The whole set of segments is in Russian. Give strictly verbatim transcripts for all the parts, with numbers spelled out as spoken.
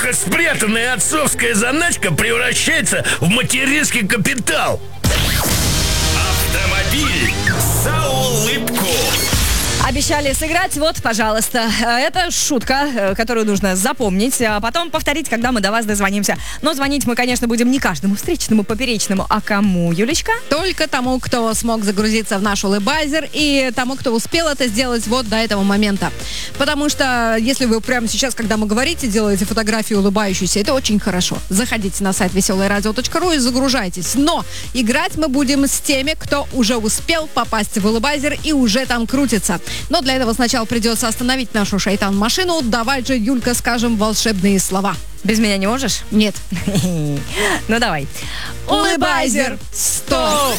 Плохо спрятанная отцовская заначка превращается в материнский капитал. Автомобиль за улыбку. Обещали сыграть, вот, пожалуйста. Это шутка, которую нужно запомнить, а потом повторить, когда мы до вас дозвонимся. Но звонить мы, конечно, будем не каждому встречному, поперечному, а кому, Юлечка? Только тому, кто смог загрузиться в наш улыбайзер, и тому, кто успел это сделать вот до этого момента. Потому что, если вы прямо сейчас, когда мы говорите, делаете фотографии улыбающиеся, это очень хорошо. Заходите на сайт веселое радио точка ру и загружайтесь. Но играть мы будем с теми, кто уже успел попасть в улыбайзер и уже там крутится. Но для этого сначала придется остановить нашу шайтан-машину. Давай же, Юлька, скажем волшебные слова. Без меня не можешь? Нет. Ну давай. Улыбайзер, стоп!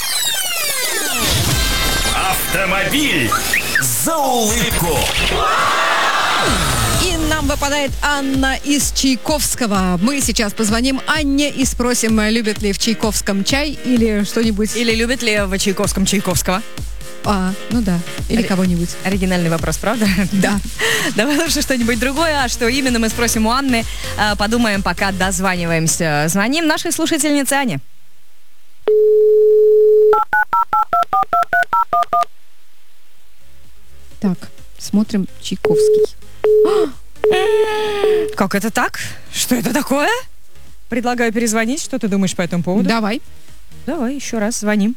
Автомобиль за улыбку. И нам выпадает Анна из Чайковского. Мы сейчас позвоним Анне и спросим, любит ли в Чайковском чай или что-нибудь. Или любит ли в Чайковском Чайковского? А, ну да. Или Ори- кого-нибудь. Оригинальный вопрос, правда? Да. Давай лучше что-нибудь другое. А что именно, мы спросим у Анны. А, Подумаем, пока дозваниваемся. Звоним нашей слушательнице Ане. Так, смотрим Чайковский. Как это так? Что это такое? Предлагаю перезвонить. Что ты думаешь по этому поводу? Давай. Давай еще раз звоним.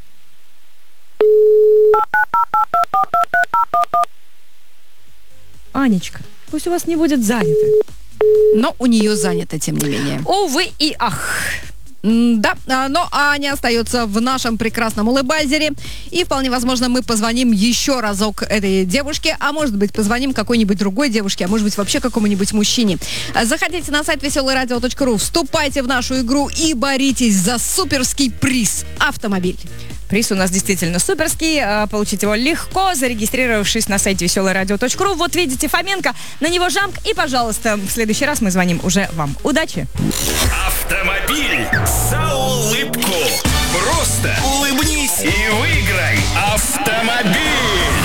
Анечка, пусть у вас не будет занято. Но у нее занято, тем не менее. Увы и ах. М, Да, а, но Аня остается в нашем прекрасном улыбайзере. И вполне возможно, мы позвоним еще разок этой девушке, а может быть, позвоним какой-нибудь другой девушке, а может быть, вообще какому-нибудь мужчине. А, Заходите на сайт веселое радио точка ру, вступайте в нашу игру и боритесь за суперский приз – автомобиль. Приз у нас действительно суперский. а, Получить его легко, зарегистрировавшись на сайте веселое радио точка ру. Вот видите Фоменко, на него жамк. И, пожалуйста, в следующий раз мы звоним уже вам. Удачи! Автомобиль за улыбку. Просто улыбнись и выиграй автомобиль.